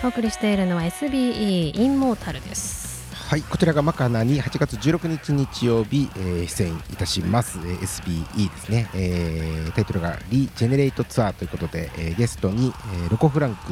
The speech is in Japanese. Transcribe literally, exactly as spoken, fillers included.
お送りしているのは エスビーイー インモータルです。 はい、こちらがマカナにはちがつじゅうろくにち日曜日、えー、出演いたします、えー、エスビーイー ですね、えー、タイトルがリジェネレートツアーということで、えー、ゲストに、えー、ロコフランク